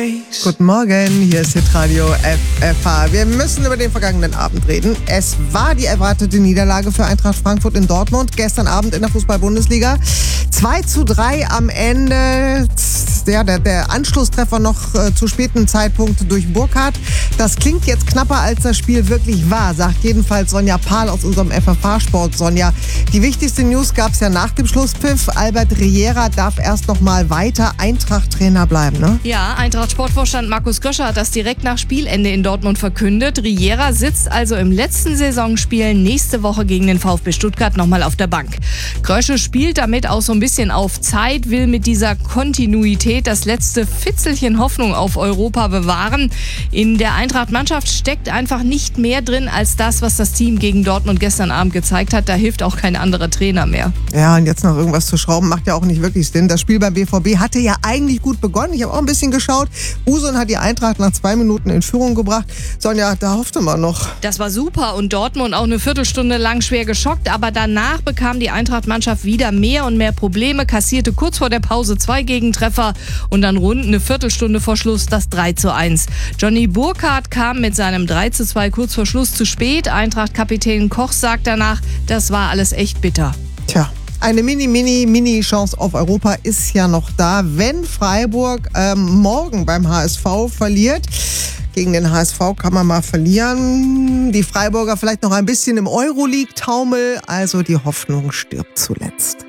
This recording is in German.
Guten Morgen, hier ist Hitradio FFH. Wir müssen über den vergangenen Abend reden. Es war die erwartete Niederlage für Eintracht Frankfurt in Dortmund gestern Abend in der Fußball-Bundesliga. 2:3 am Ende. Ja, der Anschlusstreffer noch zu späten Zeitpunkt durch Burkhardt. Das klingt jetzt knapper, als das Spiel wirklich war, sagt jedenfalls Sonja Pahl aus unserem FFH-Sport. Sonja, die wichtigste News gab es ja nach dem Schlusspfiff. Albert Riera darf erst noch mal weiter Eintracht-Trainer bleiben, ne? Ja, Eintracht-Sportvorstand Markus Göscher hat das direkt nach Spielende in Dortmund verkündet. Riera sitzt also im letzten Saisonspiel nächste Woche gegen den VfB Stuttgart nochmal auf der Bank. Krösche spielt damit auch so ein bisschen auf Zeit, will mit dieser Kontinuität das letzte Fitzelchen Hoffnung auf Europa bewahren. In der Eintracht-Mannschaft steckt einfach nicht mehr drin als das, was das Team gegen Dortmund gestern Abend gezeigt hat. Da hilft auch kein anderer Trainer mehr. Ja, und jetzt noch irgendwas zu schrauben, macht ja auch nicht wirklich Sinn. Das Spiel beim BVB hatte ja eigentlich gut begonnen. Ich habe auch ein bisschen geschaut. Usun hat die Eintracht nach 2 Minuten in Führung gebracht. Sonja, da hoffte man noch. Das war super und Dortmund auch eine Viertelstunde lang schwer geschockt. Aber danach bekam die Eintracht-Mannschaft wieder mehr und mehr Probleme, kassierte kurz vor der Pause 2 Gegentreffer und dann rund eine Viertelstunde vor Schluss das 3:1. Johnny Burkhardt kam mit seinem 3:2 kurz vor Schluss zu spät. Eintracht-Kapitän Koch sagt danach, das war alles echt bitter. Tja. Eine Mini-Chance auf Europa ist ja noch da, wenn Freiburg morgen beim HSV verliert. Gegen den HSV kann man mal verlieren. Die Freiburger vielleicht noch ein bisschen im Euroleague-Taumel. Also die Hoffnung stirbt zuletzt.